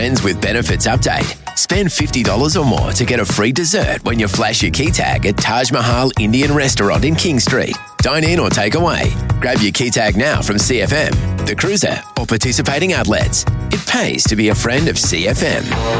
Ends with benefits update. Spend $50 or more to get a free dessert when you flash your key tag at Taj Mahal Indian Restaurant in King Street. Dine in or take away. Grab your key tag now from CFM, The Cruiser, or participating outlets. It pays to be a friend of CFM.